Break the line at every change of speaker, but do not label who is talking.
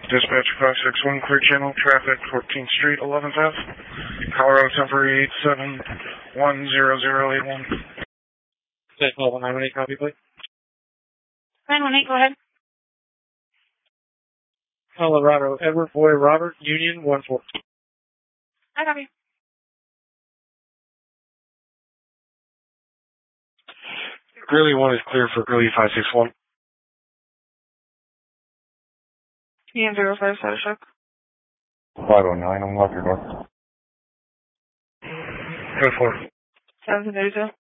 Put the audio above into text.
Dispatch 561, clear channel, traffic 14th Street, 11th Ave. Colorado temporary 87100081.
Okay, 918, copy, please.
918, go ahead.
Colorado, Edward Boy Robert, Union 14.
I copy.
Greeley 1 is clear for Greeley 561.
PM 05, status check.
509, unlock your door.
Go for it.
732.